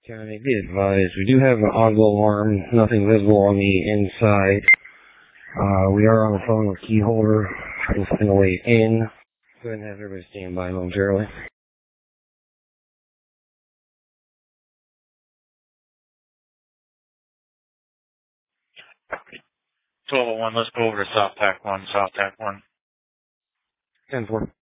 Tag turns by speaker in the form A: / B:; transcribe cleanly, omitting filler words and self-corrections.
A: Can I be advised, we do have an audible alarm, nothing visible on the inside. We are on the phone with key holder, trying to find a way in. Go ahead and have everybody stand by momentarily.
B: 1201, let's go over to South Tack 1, South Tack 1.
A: 10-4.